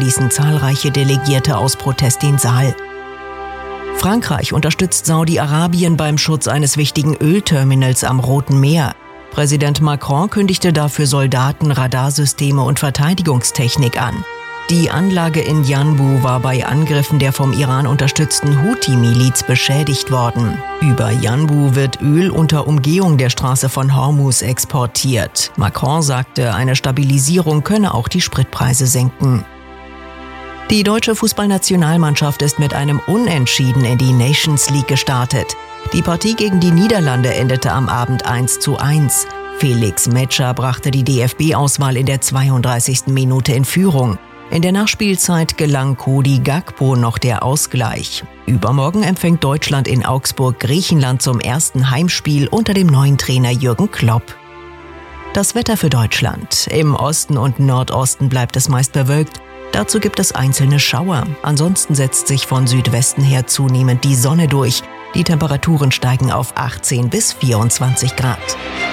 verließen zahlreiche Delegierte aus Protest den Saal. Frankreich unterstützt Saudi-Arabien beim Schutz eines wichtigen Ölterminals am Roten Meer. Präsident Macron kündigte dafür Soldaten, Radarsysteme und Verteidigungstechnik an. Die Anlage in Yanbu war bei Angriffen der vom Iran unterstützten Houthi-Miliz beschädigt worden. Über Yanbu wird Öl unter Umgehung der Straße von Hormuz exportiert. Macron sagte, eine Stabilisierung könne auch die Spritpreise senken. Die deutsche Fußballnationalmannschaft ist mit einem Unentschieden in die Nations League gestartet. Die Partie gegen die Niederlande endete am Abend 1:1. Felix Metscher brachte die DFB-Auswahl in der 32. Minute in Führung. In der Nachspielzeit gelang Cody Gakpo noch der Ausgleich. Übermorgen empfängt Deutschland in Augsburg Griechenland zum ersten Heimspiel unter dem neuen Trainer Jürgen Klopp. Das Wetter für Deutschland. Im Osten und Nordosten bleibt es meist bewölkt. Dazu gibt es einzelne Schauer. Ansonsten setzt sich von Südwesten her zunehmend die Sonne durch. Die Temperaturen steigen auf 18 bis 24 Grad.